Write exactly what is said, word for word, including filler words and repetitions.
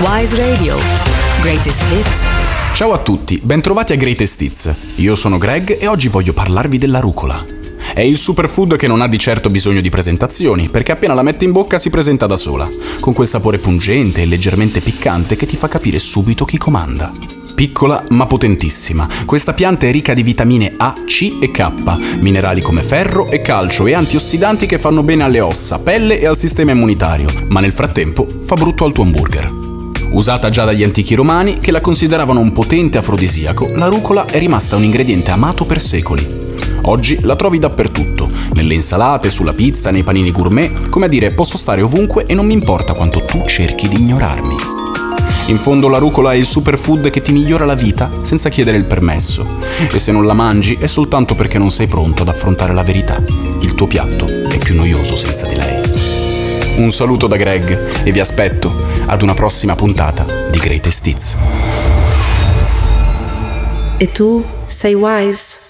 Wise Radio. Greatest Hits. Ciao a tutti, bentrovati a Greatest Hits. Io sono Greg e oggi voglio parlarvi della rucola. È il superfood che non ha di certo bisogno di presentazioni, perché appena la metti in bocca si presenta da sola, con quel sapore pungente e leggermente piccante che ti fa capire subito chi comanda. Piccola ma potentissima, questa pianta è ricca di vitamine A, C e K, minerali come ferro e calcio e antiossidanti che fanno bene alle ossa, pelle e al sistema immunitario, ma nel frattempo fa brutto al tuo hamburger. Usata già dagli antichi romani, che la consideravano un potente afrodisiaco, la rucola è rimasta un ingrediente amato per secoli. Oggi la trovi dappertutto, nelle insalate, sulla pizza, nei panini gourmet, come a dire posso stare ovunque e non mi importa quanto tu cerchi di ignorarmi. In fondo la rucola è il superfood che ti migliora la vita senza chiedere il permesso, e se non la mangi è soltanto perché non sei pronto ad affrontare la verità. Il tuo piatto è più noioso senza di lei. Un saluto da Greg e vi aspetto ad una prossima puntata di Greatest Hits. E tu sei wise?